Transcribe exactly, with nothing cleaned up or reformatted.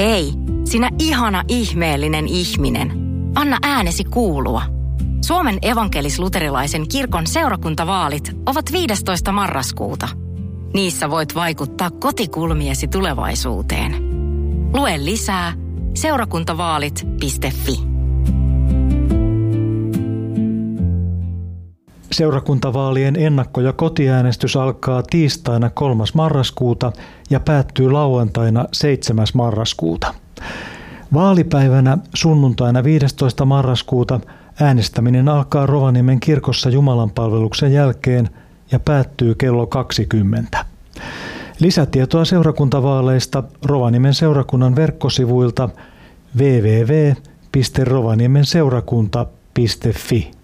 Hei, sinä ihana ihmeellinen ihminen. Anna äänesi kuulua. Suomen evankelis-luterilaisen kirkon seurakuntavaalit ovat viidestoista marraskuuta. Niissä voit vaikuttaa kotikulmiesi tulevaisuuteen. Lue lisää seurakuntavaalit piste fi. Seurakuntavaalien ennakko- ja kotiäänestys alkaa tiistaina kolmas marraskuuta ja päättyy lauantaina seitsemäs marraskuuta. Vaalipäivänä sunnuntaina viidestoista marraskuuta äänestäminen alkaa Rovaniemen kirkossa jumalanpalveluksen jälkeen ja päättyy kello kaksikymmentä. Lisätietoa seurakuntavaaleista Rovaniemen seurakunnan verkkosivuilta double-u double-u double-u piste rovaniemenseurakunta piste fi.